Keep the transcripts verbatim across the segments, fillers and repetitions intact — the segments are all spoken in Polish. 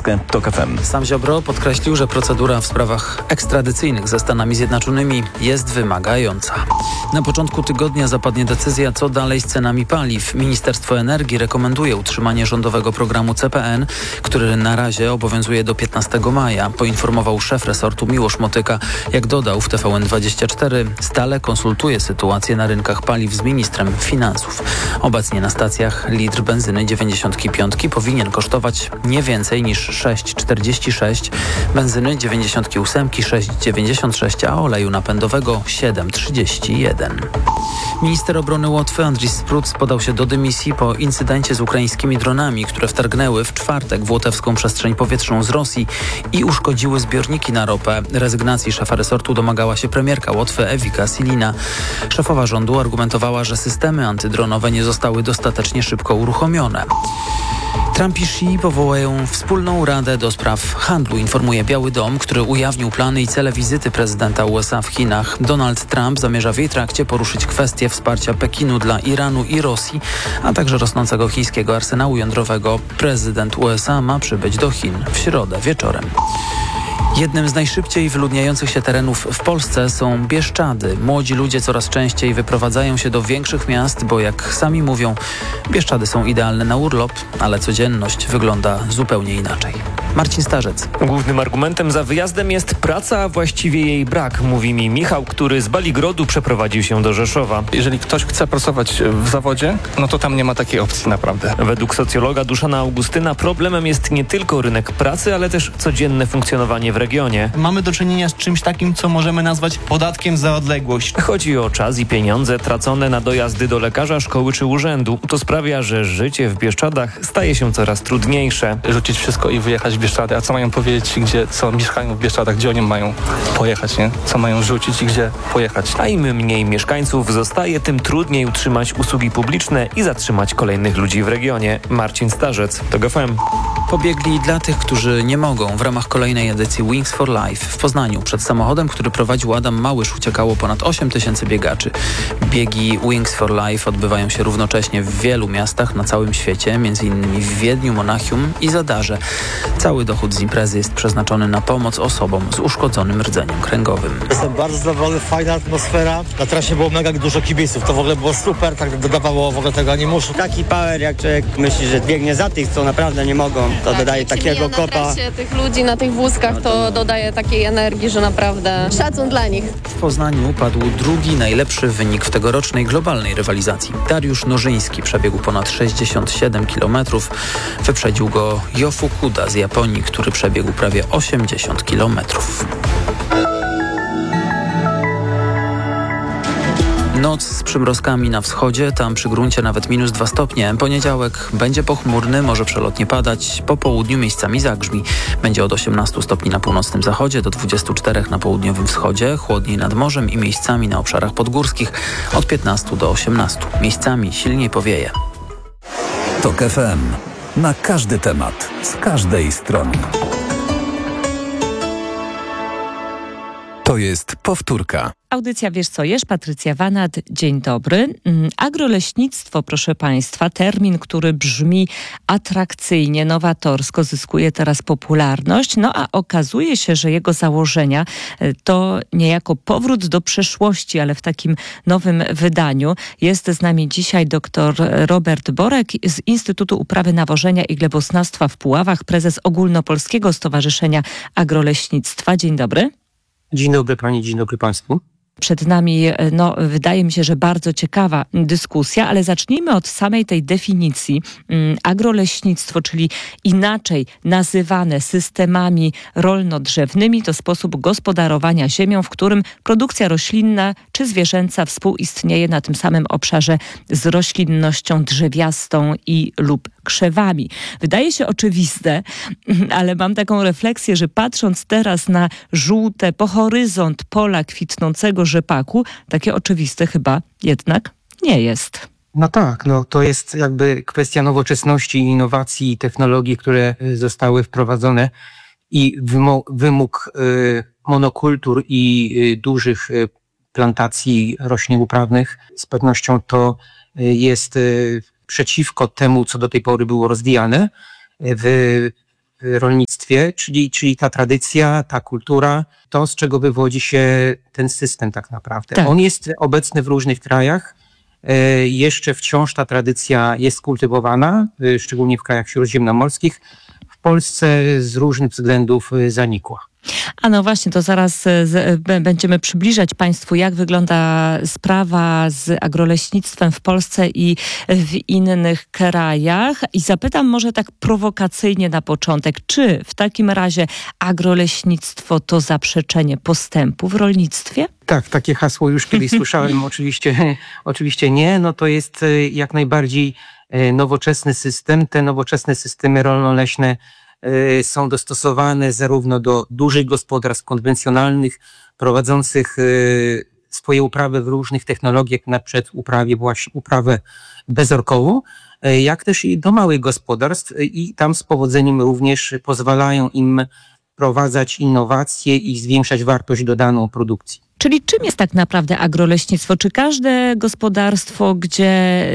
Polskę, TOK F M. Sam Ziobro podkreślił, że procedura w sprawach ekstradycyjnych ze Stanami Zjednoczonymi jest wymagająca. Na początku tygodnia zapadnie decyzja, co dalej z cenami paliw. Ministerstwo Energii rekomenduje utrzymanie rządowego programu C P N, który na razie obowiązuje do piętnastego maja, poinformował szef resortu Miłosz Motyka. Jak dodał w T V N dwadzieścia cztery, stale konsultuje sytuację na rynkach paliw z ministrem finansów. Obecnie na stacjach litr benzyny dziewięćdziesiąt pięć powinien kosztować nie więcej niż sześć czterdzieści sześć, benzyny dziewięćdziesiąt osiem sześć dziewięćdziesiąt sześć, a oleju napędowego siedem trzydzieści jeden. Minister obrony Łotwy Andris Spruc podał się do dymisji po incydencie z ukraińskimi dronami, które wtargnęły w czwartek w łotewską przestrzeń powietrzną z Rosji i uszkodziły zbiorniki na ropę. Rezygnacji szefa resortu domagała się premierka Łotwy Ewika Silina. Szefowa rządu argumentowała, że systemy antydronowe nie zostały dostatecznie szybko uruchomione. Trump i Xi powołają wspólną radę do spraw handlu, informuje Biały Dom, który ujawnił plany i cele wizyty prezydenta U S A w Chinach. Donald Trump zamierza w jej trakcie poruszyć kwestię wsparcia Pekinu dla Iranu i Rosji, a także rosnącego chińskiego arsenału jądrowego. Prezydent U S A ma przybyć do Chin w środę wieczorem. Jednym z najszybciej wyludniających się terenów w Polsce są Bieszczady. Młodzi ludzie coraz częściej wyprowadzają się do większych miast, bo jak sami mówią, Bieszczady są idealne na urlop, ale codzienność wygląda zupełnie inaczej. Marcin Starzec. Głównym argumentem za wyjazdem jest praca, a właściwie jej brak, mówi mi Michał, który z Baligrodu przeprowadził się do Rzeszowa. Jeżeli ktoś chce pracować w zawodzie, no to tam nie ma takiej opcji naprawdę. Według socjologa Duszana Augustyna problemem jest nie tylko rynek pracy, ale też codzienne funkcjonowanie w regionie. Mamy do czynienia z czymś takim, co możemy nazwać podatkiem za odległość. Chodzi o czas i pieniądze tracone na dojazdy do lekarza, szkoły czy urzędu. To sprawia, że życie w Bieszczadach staje się coraz trudniejsze. Rzucić wszystko i wyjechać w Bieszczady. A co mają powiedzieć, gdzie, co mieszkają w Bieszczadach, gdzie oni mają pojechać, nie? Co mają rzucić i gdzie pojechać. A im mniej mieszkańców zostaje, tym trudniej utrzymać usługi publiczne i zatrzymać kolejnych ludzi w regionie. Marcin Starzec, TOK F M. Pobiegli dla tych, którzy nie mogą. W ramach kolejnej edycji Wings for Life w Poznaniu przed samochodem, który prowadził Adam Małysz, uciekało ponad osiem tysięcy biegaczy. Biegi Wings for Life odbywają się równocześnie w wielu miastach na całym świecie, m.in. w Wiedniu, Monachium i Zadarze. Cały dochód z imprezy jest przeznaczony na pomoc osobom z uszkodzonym rdzeniem kręgowym. Jestem bardzo zadowolony, fajna atmosfera. Na trasie było mega dużo kibiców, to w ogóle było super, tak dodawało w ogóle tego animuszu. Taki power, jak człowiek myśli, że biegnie za tych, co naprawdę nie mogą, to tak, dodaje takiego kopa. Na trasie tych ludzi na tych wózkach to dodaje takiej energii, że naprawdę szacun dla nich. W Poznaniu padł drugi najlepszy wynik w tegorocznej globalnej rywalizacji. Dariusz Nożyński przebiegł ponad sześćdziesiąt siedem kilometrów. Wyprzedził go Jo Fukuda z Japonii, który przebiegł prawie osiemdziesiąt kilometrów. Noc z przymrozkami na wschodzie, tam przy gruncie nawet minus dwa stopnie. Poniedziałek będzie pochmurny, może przelotnie padać. Po południu miejscami zagrzmi. Będzie od osiemnastu stopni na północnym zachodzie do dwudziestu czterech na południowym wschodzie. Chłodniej nad morzem i miejscami na obszarach podgórskich od piętnastu do osiemnastu. Miejscami silniej powieje. TOK F M. Na każdy temat, z każdej strony. To jest powtórka. Audycja Wiesz co jesz? Patrycja Wanat. Dzień dobry. Agroleśnictwo, proszę Państwa, termin, który brzmi atrakcyjnie, nowatorsko, zyskuje teraz popularność, no a okazuje się, że jego założenia to niejako powrót do przeszłości, ale w takim nowym wydaniu. Jest z nami dzisiaj dr Robert Borek z Instytutu Uprawy Nawożenia i Gleboznawstwa w Puławach, prezes Ogólnopolskiego Stowarzyszenia Agroleśnictwa. Dzień dobry. Dzień dobry Pani, dzień dobry Państwu. Przed nami, no, wydaje mi się, że bardzo ciekawa dyskusja, ale zacznijmy od samej tej definicji. Agroleśnictwo, czyli inaczej nazywane systemami rolno-drzewnymi, to sposób gospodarowania ziemią, w którym produkcja roślinna czy zwierzęca współistnieje na tym samym obszarze z roślinnością drzewiastą i lub krzewami. Wydaje się oczywiste, ale mam taką refleksję, że patrząc teraz na żółte, po horyzont pola kwitnącego rzepaku, takie oczywiste chyba jednak nie jest. No tak, no to jest jakby kwestia nowoczesności, innowacji i technologii, które zostały wprowadzone i wymo- wymóg y, monokultur i y, dużych y, plantacji roślin uprawnych z pewnością to y, jest y, przeciwko temu, co do tej pory było rozwijane. W rolnictwie, czyli, czyli ta tradycja, ta kultura, to z czego wywodzi się ten system tak naprawdę. Tak. On jest obecny w różnych krajach. Jeszcze wciąż ta tradycja jest kultywowana, szczególnie w krajach śródziemnomorskich. W Polsce z różnych względów zanikła. A no właśnie, to zaraz z, b, będziemy przybliżać Państwu, jak wygląda sprawa z agroleśnictwem w Polsce i w innych krajach. I zapytam może tak prowokacyjnie na początek, czy w takim razie agroleśnictwo to zaprzeczenie postępu w rolnictwie? Tak, takie hasło już kiedyś słyszałem, oczywiście, oczywiście nie. No to jest jak najbardziej nowoczesny system. Te nowoczesne systemy rolno-leśne są dostosowane zarówno do dużych gospodarstw konwencjonalnych, prowadzących swoje uprawy w różnych technologiach, na przykład uprawie właśnie uprawę bezorkową, jak też i do małych gospodarstw i tam z powodzeniem również pozwalają im wprowadzać innowacje i zwiększać wartość dodaną produkcji. Czyli czym jest tak naprawdę agroleśnictwo? Czy każde gospodarstwo, gdzie,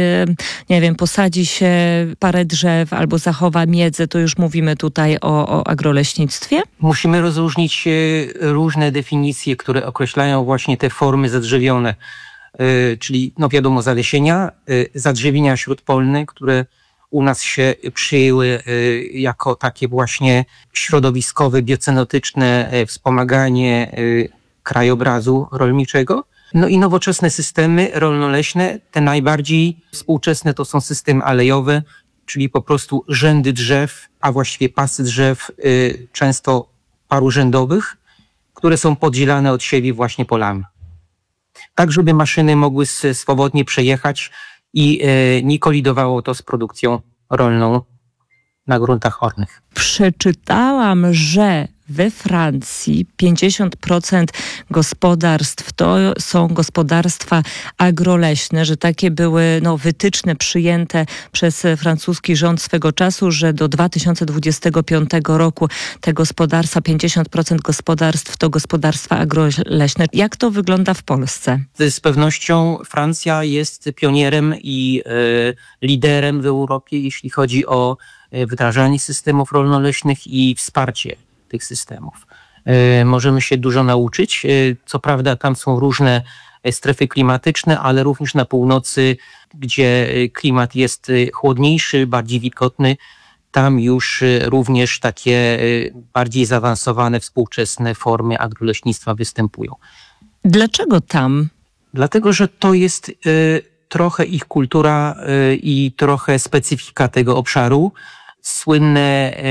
nie wiem, posadzi się parę drzew albo zachowa miedzę, to już mówimy tutaj o, o agroleśnictwie? Musimy rozróżnić różne definicje, które określają właśnie te formy zadrzewione, czyli no wiadomo zalesienia, zadrzewienia śródpolne, które u nas się przyjęły jako takie właśnie środowiskowe, biocenotyczne wspomaganie krajobrazu rolniczego. No i nowoczesne systemy rolno-leśne, te najbardziej współczesne to są systemy alejowe, czyli po prostu rzędy drzew, a właściwie pasy drzew, y, często parurzędowych, które są podzielane od siebie właśnie polami. Tak, żeby maszyny mogły swobodnie przejechać i y, nie kolidowało to z produkcją rolną na gruntach ornych. Przeczytałam, że we Francji pięćdziesiąt procent gospodarstw to są gospodarstwa agroleśne, że takie były no, wytyczne przyjęte przez francuski rząd swego czasu, że do dwa tysiące dwudziestego piątego roku te gospodarstwa, pięćdziesiąt procent gospodarstw to gospodarstwa agroleśne. Jak to wygląda w Polsce? Z pewnością Francja jest pionierem i y, liderem w Europie, jeśli chodzi o wdrażanie systemów rolno-leśnych i wsparcie tych systemów. E, możemy się dużo nauczyć. E, co prawda tam są różne strefy klimatyczne, ale również na północy, gdzie klimat jest chłodniejszy, bardziej wilgotny, tam już również takie bardziej zaawansowane, współczesne formy agroleśnictwa występują. Dlaczego tam? Dlatego, że to jest e, trochę ich kultura e, i trochę specyfika tego obszaru. Słynne e,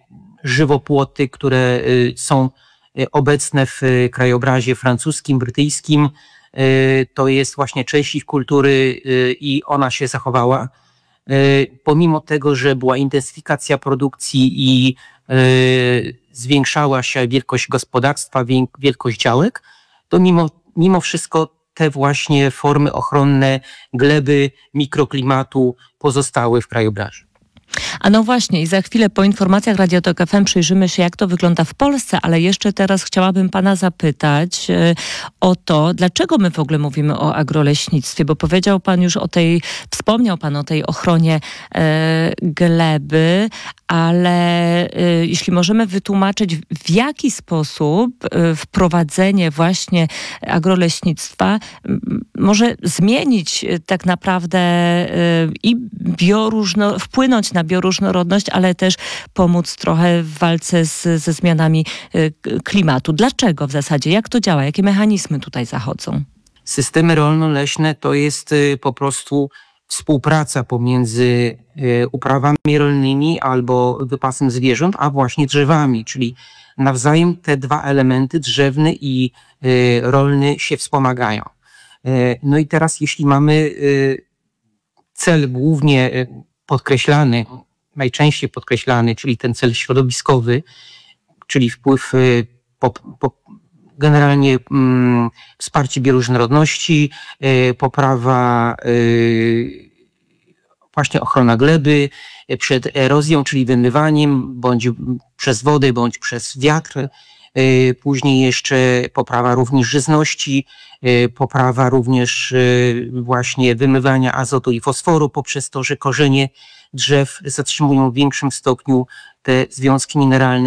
żywopłoty, które są obecne w krajobrazie francuskim, brytyjskim. To jest właśnie część ich kultury i ona się zachowała. Pomimo tego, że była intensyfikacja produkcji i zwiększała się wielkość gospodarstwa, wielkość działek, to mimo, mimo wszystko te właśnie formy ochronne, gleby, mikroklimatu pozostały w krajobrazie. A no właśnie, i za chwilę po informacjach Radio Tok F M przyjrzymy się, jak to wygląda w Polsce, ale jeszcze teraz chciałabym pana zapytać y, o to, dlaczego my w ogóle mówimy o agroleśnictwie, bo powiedział pan już o tej, wspomniał pan o tej ochronie y, gleby, ale y, jeśli możemy wytłumaczyć, w jaki sposób y, wprowadzenie właśnie agroleśnictwa y, może zmienić y, tak naprawdę y, i bioróżno, wpłynąć na bioróżnorodność, ale też pomóc trochę w walce z, ze zmianami y, klimatu. Dlaczego w zasadzie? Jak to działa? Jakie mechanizmy tutaj zachodzą? Systemy rolno-leśne to jest y, po prostu współpraca pomiędzy y, uprawami rolnymi albo wypasem zwierząt, a właśnie drzewami, czyli nawzajem te dwa elementy, drzewny i y, rolny, się wspomagają. Y, no i teraz jeśli mamy y, cel głównie y, podkreślany, najczęściej podkreślany, czyli ten cel środowiskowy, czyli wpływ y, po, po, generalnie mm, wsparcie bioróżnorodności, y, poprawa, y, właśnie ochrona gleby przed erozją, czyli wymywaniem, bądź przez wodę, bądź przez wiatr. Później jeszcze poprawa również żyzności, poprawa również właśnie wymywania azotu i fosforu poprzez to, że korzenie drzew zatrzymują w większym stopniu te związki mineralne.